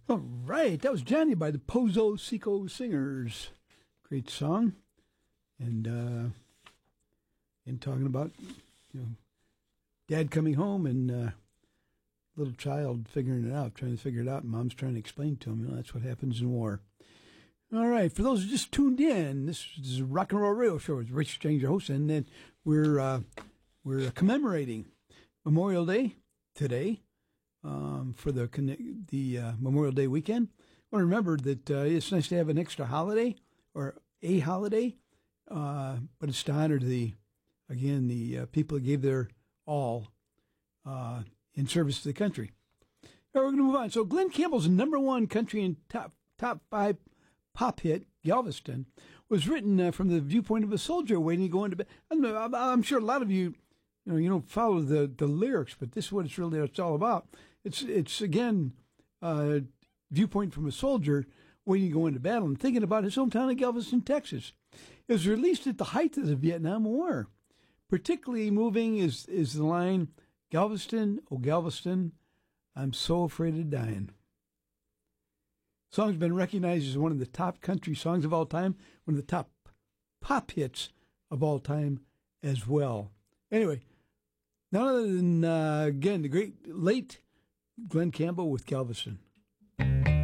All right, that was Johnny by the Pozo Seco Singers. Great song. And talking about, dad coming home and little child figuring it out, trying to figure it out, and mom's trying to explain to him, that's what happens in war. All right, for those who just tuned in, this is Rock and Roll Radio Show. It's Rich Strange, your host, and then we're commemorating Memorial Day today for the Memorial Day weekend. I want to remember that it's nice to have an extra holiday or a holiday, but it's to honor the people that gave their all in service to the country. All right, we're going to move on. So Glenn Campbell's number one country and top 5 pop hit, Galveston, was written from the viewpoint of a soldier waiting to go into bed. I'm sure a lot of you, you don't follow the lyrics, but this is what it's all about. It's again, viewpoint from a soldier waiting to go into battle and thinking about his hometown of Galveston, Texas. It was released at the height of the Vietnam War. Particularly moving is the line, Galveston, oh Galveston, I'm so afraid of dying. The song's been recognized as one of the top country songs of all time, one of the top pop hits of all time as well. Anyway, none other than, again, the great late Glenn Campbell with Galveston.